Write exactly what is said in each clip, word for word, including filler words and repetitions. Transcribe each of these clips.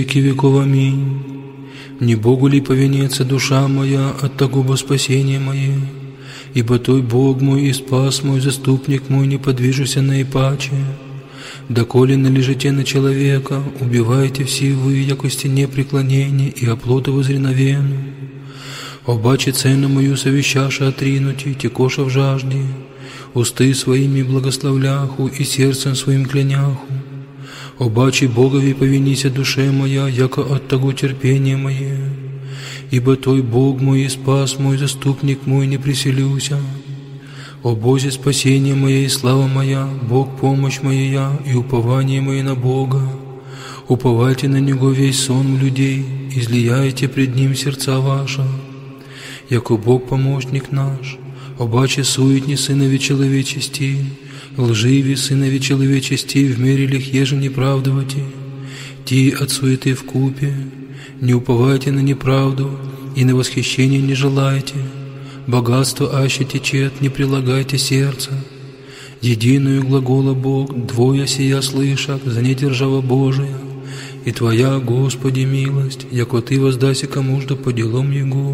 веки веков. Аминь. Не Богу ли повинится душа моя от того во спасение мое? Ибо Той Бог мой и спас мой, заступник мой, не подвижуся наипаче. Доколе належите на человека, убивайте все вы, яко стене преклонения и оплота возреновену. Обаче цену мою совещаша отринути, текоша в жажде, усты своими благословляху и сердцем своим кляняху. Обаче Богови повинися душе моя, яко от того терпения мое. Ибо Той Бог мой и спас мой, заступник мой, не приселюся. О Бозе, спасение мое и слава моя, Бог помощь моя и упование мое на Бога. Уповайте на Него весь сон людей, излияйте пред Ним сердца ваши. Яко Бог помощник наш, обаче суетни сынови человечести, лживи сынови человечести, в мере лих еже неправдовати, ти от суеты вкупе, не уповайте на неправду и на восхищение не желайте. Богатство аще течет, не прилагайте сердца. Единую глагола Бог, двое сия слышак, за недержава Божия, и Твоя, Господи, милость, яко Ты воздайся кому-жда по делам Его.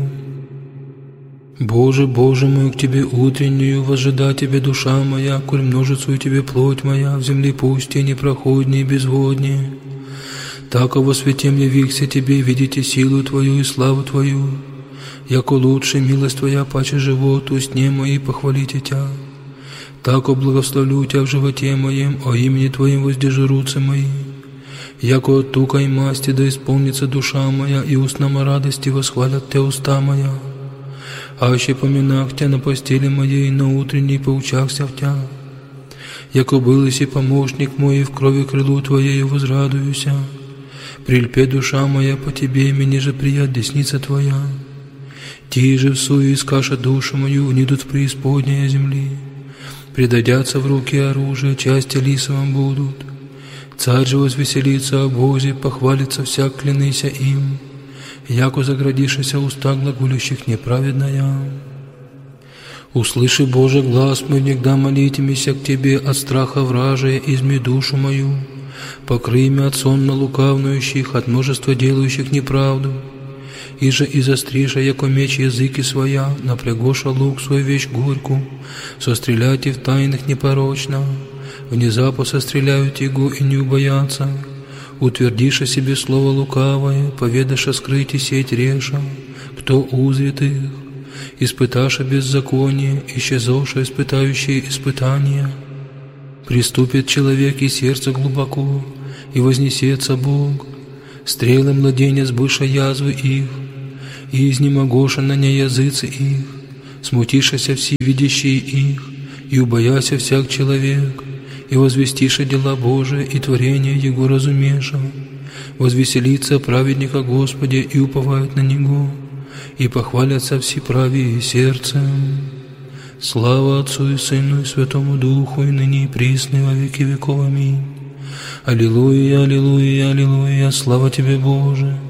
Боже, Боже мой, к Тебе утреннюю возжида Тебе душа моя, коль множится у Тебе плоть моя, в земле пусте непроходнее и безводнее. Тако во святем явихся Тебе, видите силу Твою и славу Твою. Яко лучше милость Твоя, паче живот, устне мои похвалите Тя. Тако благословлю Тя в животе моем, о имени Твоем воздержурутся мои. Яко от тука и масти да исполнится душа моя, и устнам радости восхвалят Тя уста моя. Аще поминах Тя на постели моей, на утренней поучахся в Тя. Яко был и помощник мой, и в крови крылу Твоею возрадуюся. Прильпе душа моя по Тебе, мне же прият десница Твоя. Ти же всую искаша душу мою, нидут в преисподнее земли. Предадятся в руки оружия, части лисовым будут. Царь же возвеселится о Бозе, похвалится всяк, клянися им. Яко заградишися уста глаголющих неправедная. Услыши, Боже, глаз мой, негда молитимися к Тебе от страха вражия, изми душу мою. Покрый меня от сонно лукавнующих, от множества делающих неправду. Иже и застриша, яко меч языки своя, напрягоша лук свой вещь горьку, состреляйте в тайных непорочно, внезапно состреляют его и не убоятся. Утвердиша себе слово лукавое, поведаша скрыть и сеть реша, кто узрит их, испыташа беззаконие, исчезоша испытающие испытания. Приступит человек и сердце глубоко, и вознесется Бог, стрелы младенец быша язвы их, и изнемогоша на не языцы их, смутишася все видящие их, и убояся всяк человек, и возвестиша дела Божия и творение Его разумеша, возвеселится праведника Господи и уповают на Него, и похвалятся все правые сердцем. Слава Отцу и Сыну и Святому Духу, и ныне и присно, и во веки веков. Аминь. Аллилуйя, аллилуйя, аллилуйя, слава Тебе, Боже.